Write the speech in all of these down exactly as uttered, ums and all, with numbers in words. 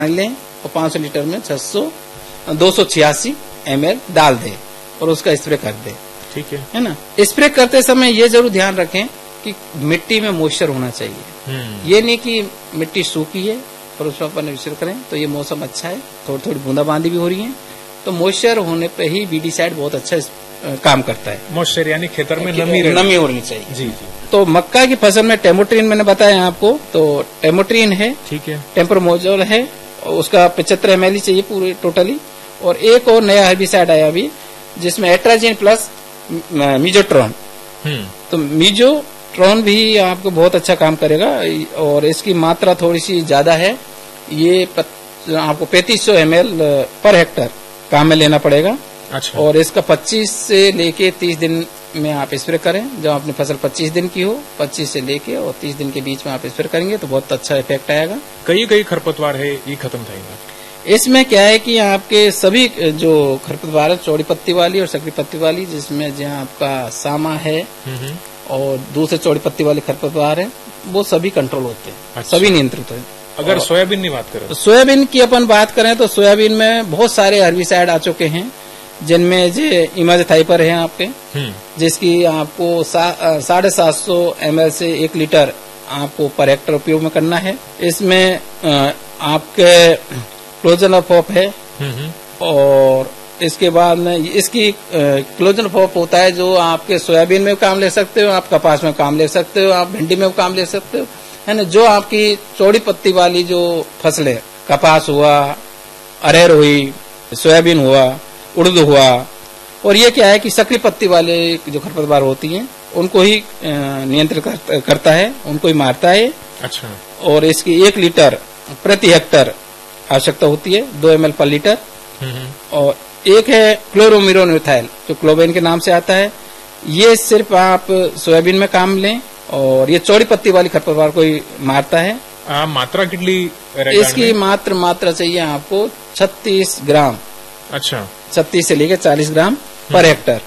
लें और पाँच सौ लीटर में छह सौ दो सौ छियासी एम एल डाल दें और उसका स्प्रे कर दें। ठीक है है ना। स्प्रे करते समय ये जरूर ध्यान रखें कि मिट्टी में मॉइस्चर होना चाहिए। ये नहीं कि मिट्टी सूखी है और उसमें अपन स्प्रे करें। तो ये मौसम अच्छा है, थोड़ी थोड़ी बूंदाबांदी भी हो रही है, तो मॉइस्चर होने पे ही वीडीसाइड बहुत अच्छा काम करता है। मॉइस्चर यानी खेतर में नमी नमी होनी चाहिए। जी जी। तो मक्का की फसल में टेमोट्रीन मैंने बताया आपको, तो टेमोट्रीन है, ठीक है, टेम्परमोजोल है, उसका पचहत्तर एम एल चाहिए पूरी टोटली। और एक और नया हर्बिसाइड आया अभी जिसमें एट्राजीन प्लस मीजोट्रॉन। तो मीजोट्रॉन भी आपको बहुत अच्छा काम करेगा और इसकी मात्रा थोड़ी सी ज्यादा है। ये आपको पैंतीस सौ एम एल पर हेक्टर काम में लेना पड़ेगा। अच्छा। और इसका पच्चीस से लेके तीस दिन में आप स्प्रे करें। जब आपने फसल पच्चीस दिन की हो, पच्चीस से लेके और तीस दिन के बीच में आप स्प्रे करेंगे तो बहुत अच्छा इफेक्ट आएगा। कई कई खरपतवार है ये खत्म जाएगा। इसमें क्या है कि आपके सभी जो खरपतवार है, चौड़ी पत्ती वाली और सकरी पत्ती वाली, जिसमें जहाँ आपका सामा है और दूसरे चौड़ी पत्ती वाले खरपतवार है, वो सभी कंट्रोल होते हैं। अच्छा। सभी नियंत्रित है। अगर सोयाबीन की बात करें तो सोयाबीन की अपन बात करें तो सोयाबीन में बहुत सारे हर्बिसाइड आ चुके हैं, जिनमें जो इमेज थाइपर है आपके, जिसकी आपको साढ़े सात सौ एम एल से एक लीटर आपको पर हेक्टर उपयोग में करना है। इसमें आपके क्लोजन ऑफ होप है और इसके बाद में इसकी क्लोजन ऑफ होप होता है जो आपके सोयाबीन में काम ले सकते हो, आप कपास में काम ले सकते हो, आप भिंडी में काम ले सकते हो, है ना। जो आपकी चौड़ी पत्ती वाली जो फसलें, कपास हुआ, अरहर हुई, सोयाबीन हुआ, उड़द हुआ, और ये क्या है कि सकरी पत्ती वाले जो खरपतवार होती हैं उनको ही नियंत्रित करता है, उनको ही मारता है। अच्छा। और इसकी एक लीटर प्रति हेक्टर आवश्यकता होती है, दो एम एल पर लीटर। और एक है क्लोरोमिरोनिथाइल जो क्लोबेन के नाम से आता है। ये सिर्फ आप सोयाबीन में काम लें और ये चौड़ी पत्ती वाली खरपतवार को ही मारता है। आ, मात्रा कितनी? इसकी मात्र मात्रा चाहिए आपको छत्तीस ग्राम। अच्छा। छत्तीस से लेकर चालीस ग्राम पर हेक्टर।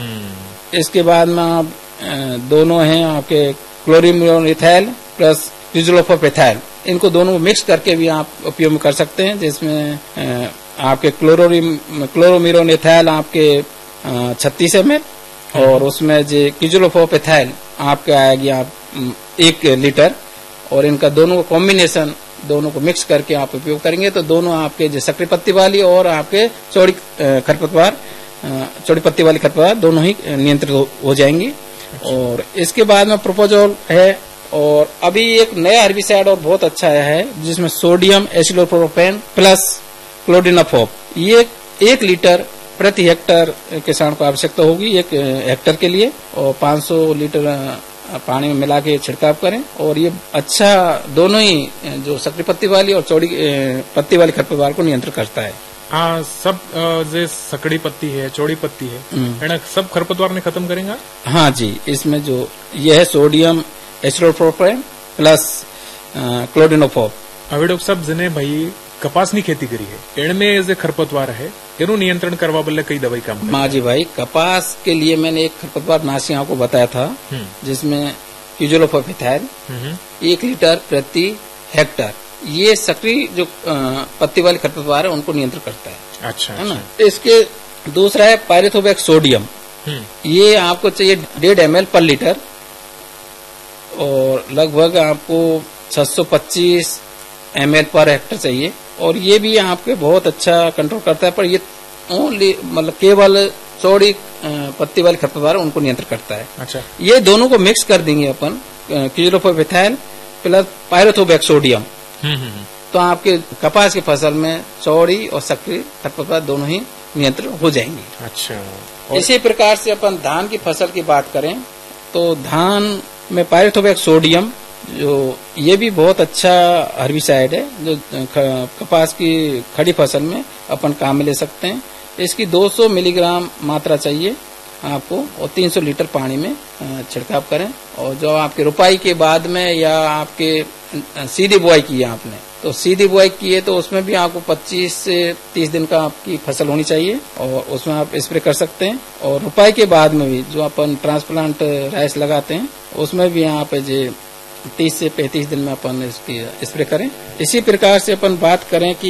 इसके बाद में आप दोनों हैं आपके क्लोरीमिरोनिथाइल प्लस क्विजलोफोपेथाइल, इनको दोनों मिक्स करके भी आप उपयोग कर सकते हैं, जिसमें आपके क्लोरोरिम क्लोरोमिरोनिथाइल आपके छत्तीस एम एल और उसमें जो क्विजलोफोपेथाइल आपके आएगी आप एक लीटर, और इनका दोनों को कॉम्बिनेशन दोनों को मिक्स करके आप उपयोग करेंगे तो दोनों आपके जो सकरी पत्ती वाली और आपके चौड़ी खरपतवार चौड़ी पत्ती वाली खरपतवार दोनों ही नियंत्रित हो जाएंगी। अच्छा। और इसके बाद में प्रोपोजोल है और अभी एक नया हर्बिसाइड और बहुत अच्छा आया है जिसमें सोडियम एसिलोप्रोपेन प्लस क्लोडिनाफोप। ये एक लीटर प्रति हेक्टर किसान को आवश्यकता होगी एक हेक्टर के लिए, और पाँच सौ लीटर पानी में मिला के छिड़काव करें। और ये अच्छा दोनों ही जो सकरी पत्ती वाली और चौड़ी पत्ती वाली खरपतवार को नियंत्रित करता है। हाँ, सब जो सकड़ी पत्ती है, चौड़ी पत्ती है, सब खरपतवार ने खत्म करेंगे। हाँ जी, इसमें जो ये है सोडियम एसिलोप्रोपेन प्लस क्लोडिनोफोप। अभी डॉक्टर साहब जिन्हें भाई कपास की खेती करी है, इनमें जो खरपतवार है इन्हों नियंत्रण करवा बल्ले कई दवाई काम माँ जी भाई, कपास के लिए मैंने एक खरपतवार नाशी आपको बताया था जिसमें क्विजलोफोपेथाइल एक लीटर प्रति हेक्टर, ये सक्रिय जो पत्ती वाली खरपतवार है उनको नियंत्रण करता है। अच्छा, है ना। अच्छा। इसके दूसरा है पायरेथोबैक सोडियम, ये आपको चाहिए डेढ़ एम एल पर लीटर और लगभग आपको छह सौ पच्चीस एम एल पर हेक्टर चाहिए, और ये भी आपके बहुत अच्छा कंट्रोल करता है। पर ये ओनली मतलब केवल चौड़ी पत्ती वाली खरपतवार उनको नियंत्रण करता है। अच्छा। ये दोनों को मिक्स कर देंगे अपन क्विजलोफोपेथाइल प्लस पायरेथोबैक सोडियम, तो आपके कपास की फसल में चौड़ी और सक्रिय खरपतवार दोनों ही नियंत्रण हो जाएंगे। अच्छा। इसी प्रकार से अपन धान की फसल की बात करें तो धान में पायरेथोबैक सोडियम जो ये भी बहुत अच्छा हर्बिसाइड है जो कपास की खड़ी फसल में अपन काम में ले सकते हैं। इसकी दो सौ मिलीग्राम मात्रा चाहिए आपको और तीन सौ लीटर पानी में छिड़काव करें। और जो आपके रुपाई के बाद में या आपके सीधी बुआई की है आपने, तो सीधी बुआई की है तो उसमें भी आपको पच्चीस से तीस दिन का आपकी फसल होनी चाहिए और उसमें आप स्प्रे कर सकते हैं। और रुपाई के बाद में भी जो अपन ट्रांसप्लांट राइस लगाते हैं उसमें भी आप जो तीस से पैंतीस दिन में अपन इसकी स्प्रे करें। इसी प्रकार से अपन बात करें कि